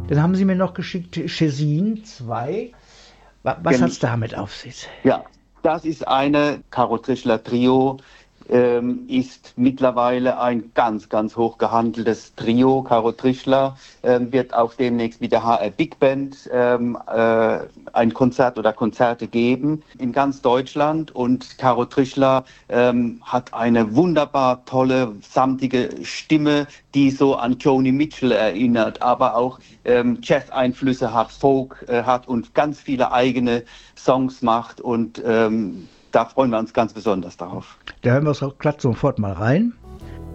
Dann haben Sie mir noch geschickt Chesin 2. Was hat es damit auf sich? Ja, das ist eine Caro Trischler Trio, ist mittlerweile ein ganz, ganz hoch gehandeltes Trio. Caro Trischler wird auch demnächst mit der HR Big Band ein Konzert oder Konzerte geben in ganz Deutschland. Und Caro Trischler hat eine wunderbar tolle, samtige Stimme, die so an Joni Mitchell erinnert, aber auch Jazz-Einflüsse hat, Folk hat und ganz viele eigene Songs macht. Und da freuen wir uns ganz besonders darauf. Da hören wir uns auch glatt sofort mal rein.